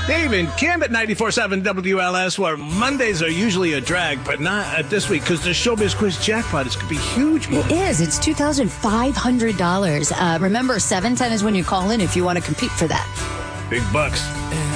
Dave and Kim at 94.7 WLS, where Mondays are usually a drag, but not this week because the Showbiz Quiz jackpot is going to be huge. It is. It's $2,500. Remember, 710 is when you call in if you want to compete for that. Big bucks.